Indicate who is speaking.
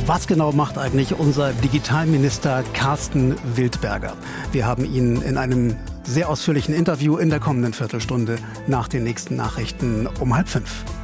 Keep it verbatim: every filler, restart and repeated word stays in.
Speaker 1: Was genau macht eigentlich unser Digitalminister Carsten Wildberger? Wir haben ihn in einem sehr ausführlichen Interview in der kommenden Viertelstunde nach den nächsten Nachrichten um halb fünf.